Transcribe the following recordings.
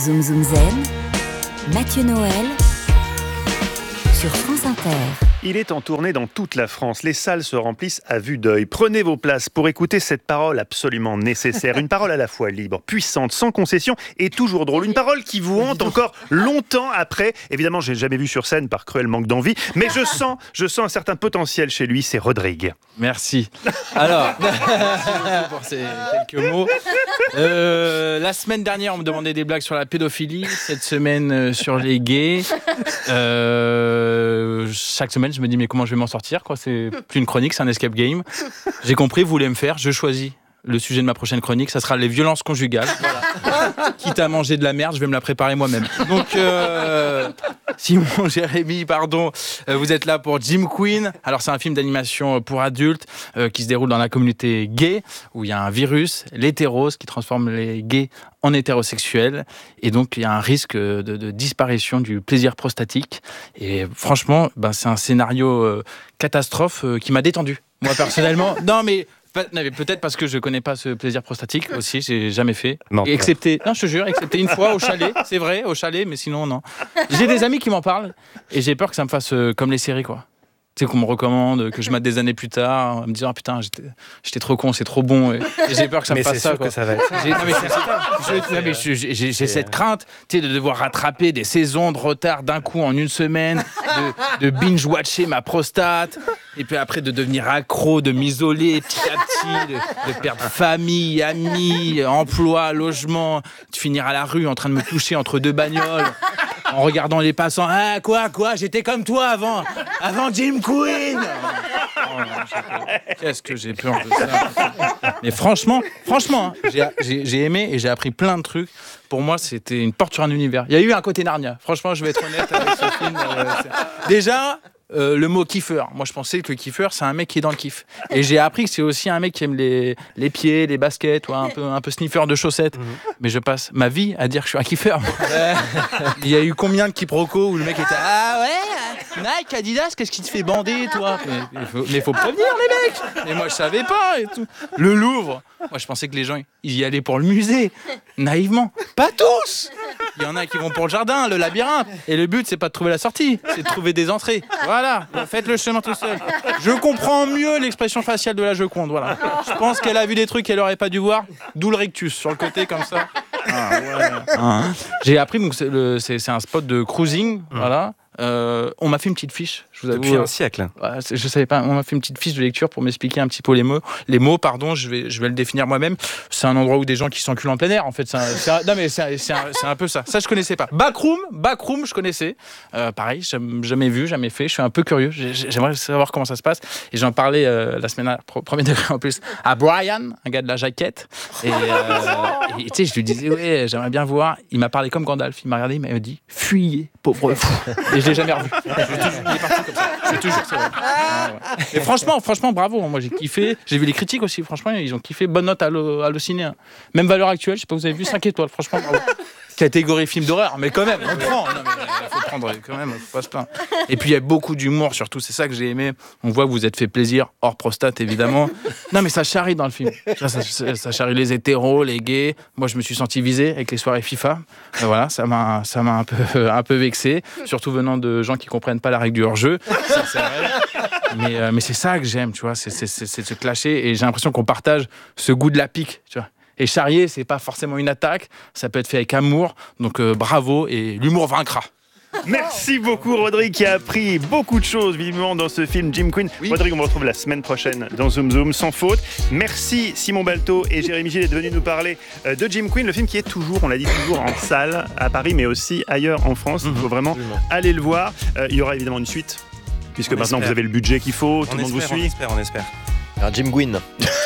Zoom Zoom Zen, Mathieu Noël sur France Inter. Il est en tournée dans toute la France. Les salles se remplissent à vue d'œil. Prenez vos places pour écouter cette parole absolument nécessaire. Une parole à la fois libre, puissante, sans concession et toujours drôle. Une parole qui vous hante encore longtemps après. Évidemment, je n'ai jamais vu sur scène par cruel manque d'envie, mais je sens un certain potentiel chez lui. C'est Rodrigue. Merci. Alors, merci pour ces quelques mots. La semaine dernière, on me demandait des blagues sur la pédophilie. Cette semaine, sur les gays. Chaque semaine, je me dis mais comment je vais m'en sortir quoi. C'est plus une chronique, c'est un escape game. J'ai compris, vous voulez me faire, je choisis le sujet de ma prochaine chronique, ça sera les violences conjugales. Voilà. Quitte à manger de la merde, je vais me la préparer moi-même. Donc Simon, Jérémy, vous êtes là pour Jim Queen. Alors c'est un film d'animation pour adultes qui se déroule dans la communauté gay, où il y a un virus, l'hétérose, qui transforme les gays en hétérosexuels, et donc il y a un risque de disparition du plaisir prostatique. Et franchement, c'est un scénario catastrophe qui m'a détendu. Moi personnellement, non mais peut-être parce que je connais pas ce plaisir prostatique aussi, j'ai jamais fait. Non, excepté une fois au chalet, c'est vrai, au chalet, mais sinon non. J'ai des amis qui m'en parlent et j'ai peur que ça me fasse comme les séries quoi. Tu sais, qu'on me recommande, que je mate des années plus tard, en me disant putain, j'étais trop con, c'est trop bon. Et j'ai peur que ça me fasse ça. Mais c'est sûr que ça va être ça. J'ai cette crainte, tu sais, de devoir rattraper des saisons de retard d'un coup en une semaine, de binge-watcher ma prostate, et puis après de devenir accro, de m'isoler petit à petit, de perdre famille, amis, emploi, logement, de finir à la rue en train de me toucher entre deux bagnoles. En regardant les passants, ah quoi, j'étais comme toi avant Jim Queen. Oh non, qu'est-ce que j'ai peur de ça. Mais franchement, j'ai aimé et j'ai appris plein de trucs. Pour moi, c'était une porte sur un univers. Il y a eu un côté Narnia. Franchement, je vais être honnête avec ce film. Déjà, le mot kiffeur. Moi, je pensais que le kiffeur, c'est un mec qui est dans le kiff. Et j'ai appris que c'est aussi un mec qui aime les pieds, les baskets, un peu sniffer de chaussettes. Mais je passe ma vie à dire que je suis un kiffeur. Il y a eu combien de quiproquos où le mec était ah ouais, Nike, Adidas, qu'est-ce qui te fait bander, toi? Mais faut prévenir les mecs. Et moi, je savais pas et tout. Le Louvre. Moi, je pensais que les gens, ils y allaient pour le musée. Naïvement. Pas tous. Il y en a qui vont pour le jardin, le labyrinthe. Et le but, c'est pas de trouver la sortie, c'est de trouver des entrées. Voilà, faites le chemin tout seul. Je comprends mieux l'expression faciale de la Joconde. Voilà. Je pense qu'elle a vu des trucs qu'elle aurait pas dû voir, d'où le rictus sur le côté comme ça. Ah, ouais. J'ai appris donc c'est un spot de cruising, voilà. On m'a fait une petite fiche, je vous avoue. Depuis un siècle. Je savais pas. On m'a fait une petite fiche de lecture pour m'expliquer un petit peu les mots. Je vais le définir moi-même. C'est un endroit où des gens qui s'enculent en plein air. En fait, c'est un peu ça. Ça, je connaissais pas. Backroom, je connaissais. Pareil, jamais vu, jamais fait. Je suis un peu curieux. J'aimerais savoir comment ça se passe. Et j'en parlais la semaine dernière, premier degré en plus, à Brian, un gars de la jaquette. Et tu sais, je lui disais ouais, j'aimerais bien voir. Il m'a parlé comme Gandalf. Il m'a regardé, il m'a dit fuyez, pauvre fou. Et je l'ai jamais revu. Il est parti comme ça. Je te jure, c'est vrai. Ouais. Et franchement, bravo. Moi, j'ai kiffé. J'ai vu les critiques aussi. Franchement, ils ont kiffé. Bonne note à Allociné. Même valeur actuelle. Je sais pas, vous avez vu 5 étoiles. Franchement, bravo. Catégorie film d'horreur, mais quand même, on prend. Non, mais faut prendre quand même, faut pas se plaindre. Et puis il y a beaucoup d'humour surtout, c'est ça que j'ai aimé. On voit que vous êtes fait plaisir, hors prostate évidemment. Non mais ça charrie dans le film. Ça charrie les hétéros, les gays. Moi je me suis senti visé avec les soirées FIFA. Voilà, ça m'a un peu vexé, surtout venant de gens qui comprennent pas la règle du hors-jeu. Ça, c'est vrai. Mais c'est ça que j'aime, tu vois, c'est se clasher et j'ai l'impression qu'on partage ce goût de la pique, tu vois. Et charrier, c'est pas forcément une attaque, ça peut être fait avec amour, donc bravo, et l'humour vaincra. Merci beaucoup Rodrigue qui a appris beaucoup de choses visiblement dans ce film Jim Queen. Oui. Rodrigue, on vous retrouve la semaine prochaine dans Zoom Zoom sans faute. Merci Simon Balto et Jérémy Gilles d'être venus nous parler de Jim Queen, le film qui est toujours, on l'a dit, toujours en salle à Paris mais aussi ailleurs en France. Il faut vraiment aller le voir. Il y aura évidemment une suite puisque maintenant vous avez le budget qu'il faut, tout le monde vous suit. On espère. Un Jim Queen.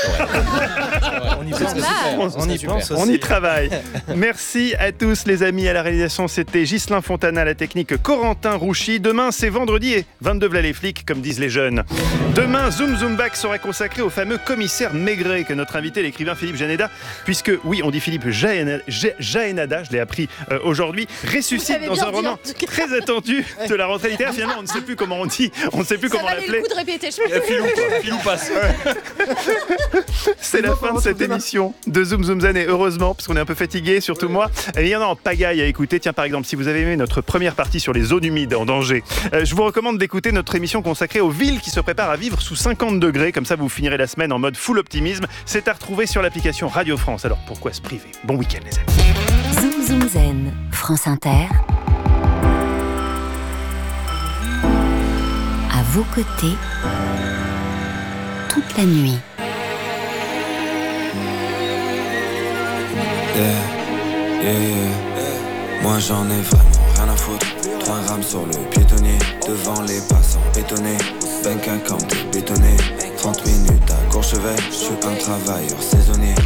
On y travaille. Merci à tous les amis. À la réalisation, c'était Ghislain Fontana, à la technique Corentin Rouchy. Demain, c'est vendredi et 22 v'là les flics, comme disent les jeunes. Demain, Zoom Zoom Back sera consacré au fameux commissaire Maigret que notre invité, l'écrivain Philippe Jaénada, puisque, oui, on dit Philippe Jaénada, je l'ai appris aujourd'hui, ressuscite dans un roman très attendu de la rentrée littéraire. Finalement, on ne sait plus comment on dit, on ne sait plus comment l'appeler. Ça valait le coup de répéter, je pense. Filou passe. C'est la fin de cette émission de Zoom Zoom Zen, et heureusement, parce qu'on est un peu fatigué, surtout moi. Et il y en a en pagaille à écouter. Tiens, par exemple, si vous avez aimé notre première partie sur les zones humides en danger, je vous recommande d'écouter notre émission consacrée aux villes qui se préparent à vivre sous 50 degrés. Comme ça, vous finirez la semaine en mode full optimisme. C'est à retrouver sur l'application Radio France. Alors pourquoi se priver ? Bon week-end, les amis. Zoom Zoom Zen, France Inter. À vos côtés, toute la nuit. Moi j'en ai vraiment rien à foutre. 3 rames sur le piétonnier, devant les passants bétonnés. Bank account bétonné, 30 minutes à Courchevel. Je suis un travailleur saisonnier,